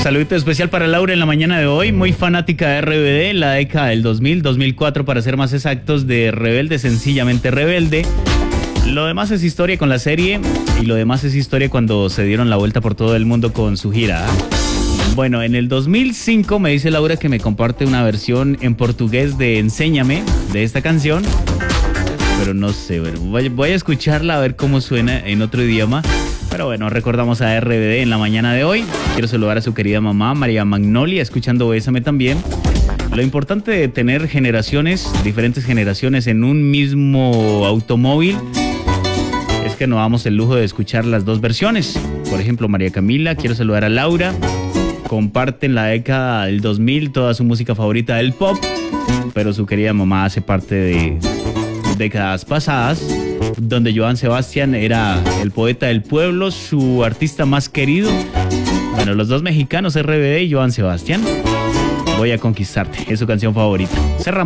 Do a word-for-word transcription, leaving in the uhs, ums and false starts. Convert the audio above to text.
Saludito especial para Laura en la mañana de hoy, muy fanática de R B D, la década del dos mil, dos mil cuatro para ser más exactos, de Rebelde, Sencillamente Rebelde. Lo demás es historia con la serie y lo demás es historia cuando se dieron la vuelta por todo el mundo con su gira. Bueno, en el dos mil cinco me dice Laura que me comparte una versión en portugués de Enséñame, de esta canción. Pero no sé, bueno, voy, voy a escucharla a ver cómo suena en otro idioma. Pero bueno, recordamos a R B D en la mañana de hoy. Quiero saludar a su querida mamá, María Magnolia, escuchando Bésame también. Lo importante de tener generaciones, diferentes generaciones en un mismo automóvil, es que nos damos el lujo de escuchar las dos versiones. Por ejemplo, María Camila, quiero saludar a Laura. Comparten la década del dos mil, toda su música favorita del pop, pero su querida mamá hace parte de décadas pasadas, donde Joan Sebastián era el poeta del pueblo, su artista más querido. Bueno, los dos mexicanos, R B D y Joan Sebastián. Voy a conquistarte, es su canción favorita. Cerramos.